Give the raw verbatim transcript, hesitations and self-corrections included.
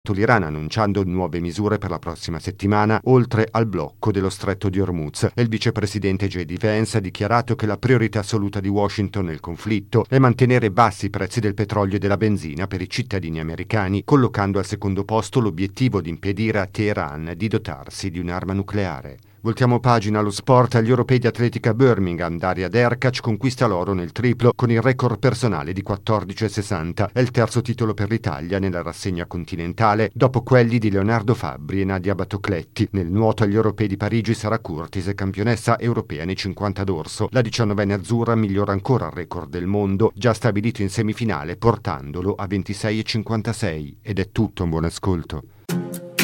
l'Iran annunciando nuove misure per la prossima settimana, oltre al blocco dello stretto di Hormuz. E il vicepresidente J D Vance ha dichiarato che la priorità assoluta di Washington nel conflitto è mantenere bassi i prezzi del petrolio e della benzina per i cittadini americani, collocando al secondo posto l'obiettivo di impedire a Teheran di dotarsi di un'arma nucleare. Voltiamo pagina allo sport. Agli europei di atletica Birmingham, Daria Derkac conquista l'oro nel triplo con il record personale di quattordici virgola sessanta. È il terzo titolo per l'Italia nella rassegna continentale, dopo quelli di Leonardo Fabbri e Nadia Batocletti. Nel nuoto agli europei di Parigi Sara Curtis è campionessa europea nei cinquanta d'orso. La diciannovenne azzurra migliora ancora il record del mondo, già stabilito in semifinale, portandolo a ventisei virgola cinquantasei. Ed è tutto, un buon ascolto.